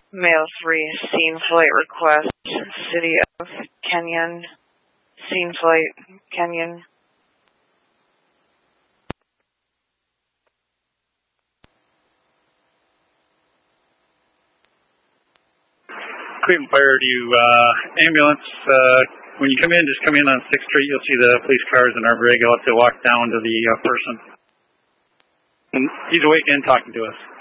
Mail 3, scene flight request, City of Kenyon, scene flight, Kenyon. Cleveland Fire to ambulance. When you come in, just come in on 6th Street. You'll see the police cars in our rig. You'll have to walk down to the person. And he's awake and talking to us.